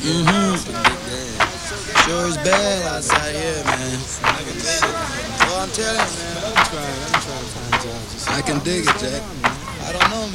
Sure is bad outside here, man. Well, I'm telling you, man. I'm trying to find jobs. I can dig it, Jack. I don't know,